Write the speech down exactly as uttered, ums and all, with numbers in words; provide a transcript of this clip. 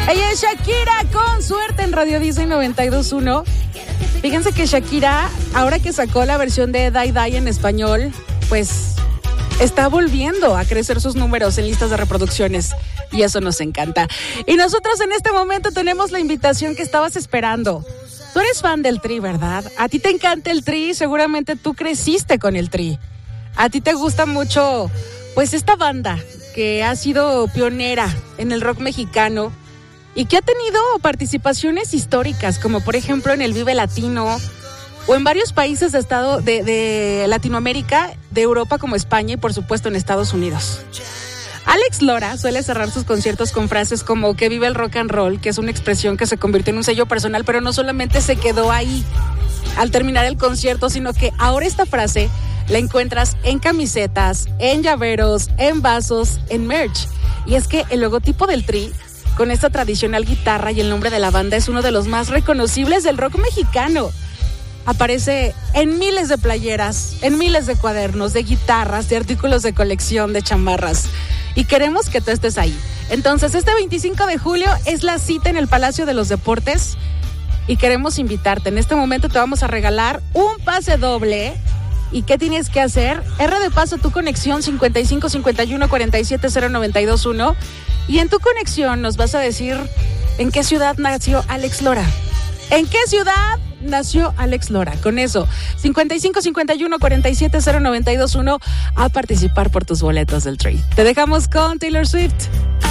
Ella es Shakira, con suerte en Radio Disney noventa y dos punto uno. Fíjense que Shakira, ahora que sacó la versión de Die Die en español, pues está volviendo a crecer sus números en listas de reproducciones. Y eso nos encanta. Y nosotros en este momento tenemos la invitación que estabas esperando. Tú eres fan del Tri, ¿verdad? A ti te encanta el Tri, seguramente tú creciste con el Tri. A ti te gusta mucho, pues, esta banda que ha sido pionera en el rock mexicano y que ha tenido participaciones históricas, como por ejemplo en el Vive Latino o en varios países de, estado, de, de Latinoamérica, de Europa como España y por supuesto en Estados Unidos. Alex Lora suele cerrar sus conciertos con frases como que vive el rock and roll, que es una expresión que se convirtió en un sello personal, pero no solamente se quedó ahí al terminar el concierto, sino que ahora esta frase la encuentras en camisetas, en llaveros, en vasos, en merch. Y es que el logotipo del Tri, con esta tradicional guitarra y el nombre de la banda, es uno de los más reconocibles del rock mexicano. Aparece en miles de playeras, en miles de cuadernos, de guitarras, de artículos de colección, de chamarras. Y queremos que tú estés ahí. Entonces, este veinticinco de julio es la cita en el Palacio de los Deportes y queremos invitarte. En este momento te vamos a regalar un pase doble. ¿Y qué tienes que hacer? R de paso tu conexión cincuenta y cinco cincuenta y uno cuarenta y siete cero noventa y dos uno. Y en tu conexión nos vas a decir en qué ciudad nació Alex Lora. ¿En qué ciudad nació Alex Lora? Con eso, cincuenta y cinco cincuenta y uno cuarenta y siete cero noventa y dos uno, a participar por tus boletos del Tri. Te dejamos con Taylor Swift.